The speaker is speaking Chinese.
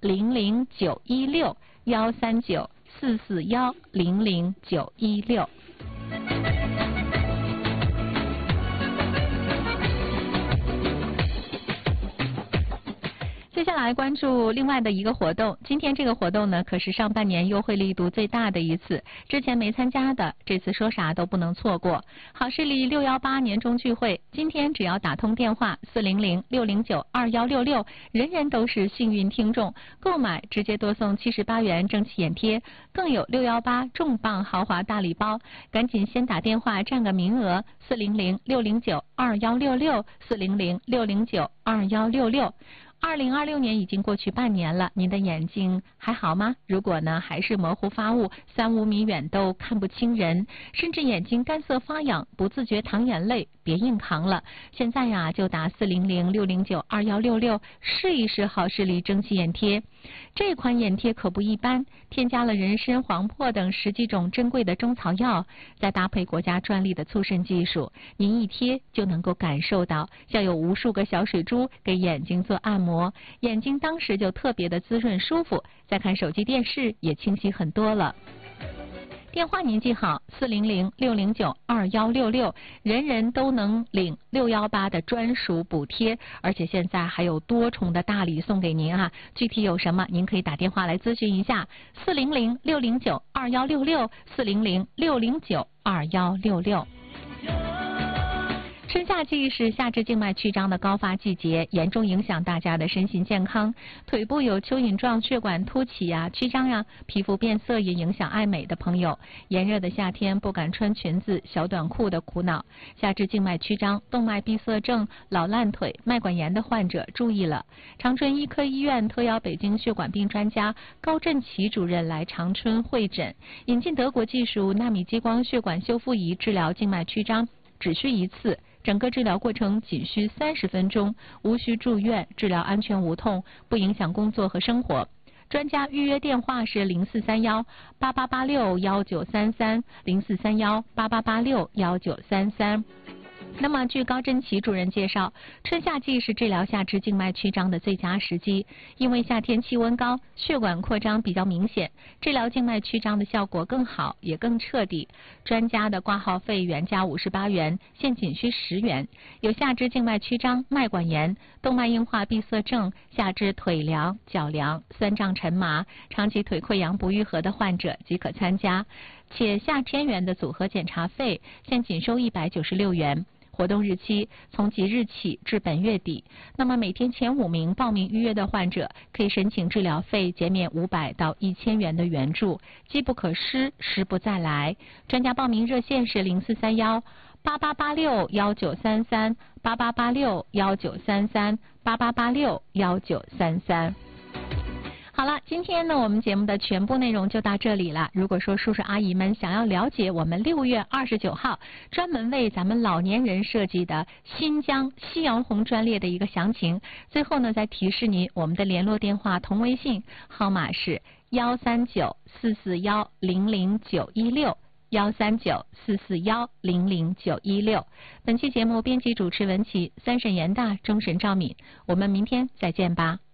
139-441-00916。接下来关注另外的一个活动，今天这个活动呢，可是上半年优惠力度最大的一次，之前没参加的，这次说啥都不能错过。好视力618年终聚会，今天只要打通电话400-609-2166，人人都是幸运听众，购买直接多送78元蒸汽眼贴，更有618重磅豪华大礼包，赶紧先打电话占个名额，400-609-2166，400-609-2166。2026年已经过去半年了，您的眼睛还好吗？如果呢还是模糊发雾，3-5米远都看不清人，甚至眼睛干涩发痒，不自觉淌眼泪，别硬扛了。现在呀，就打400-609-2166，试一试好视力蒸汽眼贴。这款眼贴可不一般，添加了人参、黄柏等10几种珍贵的中草药，再搭配国家专利的促渗技术，您一贴就能够感受到像有无数个小水珠给眼睛做按摩，眼睛当时就特别的滋润舒服，再看手机电视也清晰很多了。电话您记好，400-609-2166，人人都能领618的专属补贴，而且现在还有多重的大礼送给您啊！具体有什么，您可以打电话来咨询一下，400-609-2166，400-609-2166。春夏季是下肢静脉曲张的高发季节，严重影响大家的身心健康。腿部有蚯蚓状血管凸起呀、曲张呀，皮肤变色也影响爱美的朋友。炎热的夏天不敢穿裙子、小短裤的苦恼。下肢静脉曲张、动脉闭塞症、老烂腿、脉管炎的患者注意了。长春医科医院特邀北京血管病专家高振奇主任来长春会诊，引进德国技术纳米激光血管修复仪治疗静脉曲张，只需一次。整个治疗过程仅需30分钟，无需住院，治疗安全无痛，不影响工作和生活。专家预约电话是0431-8886-1933，0431-8886-1933。那么据高振奇主任介绍，春夏季是治疗下肢静脉曲张的最佳时机，因为夏天气温高，血管扩张比较明显，治疗静脉曲张的效果更好也更彻底。专家的挂号费原价58元，现仅需10元。有下肢静脉曲张、脉管炎、动脉硬化闭塞症、下肢腿凉、脚凉、酸胀沉麻、长期腿溃疡不愈合的患者即可参加，且下1000元的组合检查费现仅收196元。活动日期从即日起至本月底，那么每天前5名报名预约的患者可以申请治疗费减免500到1000元的援助，机不可失，时不再来。专家报名热线是0431-8886-1933，8886-1933，8886-1933。好了，今天呢，我们节目的全部内容就到这里了。如果说叔叔阿姨们想要了解我们6月29号专门为咱们老年人设计的新疆夕阳红专列的一个详情，最后呢，再提示您我们的联络电话同微信号码是139-441-00916，139-441-00916。本期节目编辑主持文琪，3审严大，终审赵敏。我们明天再见吧。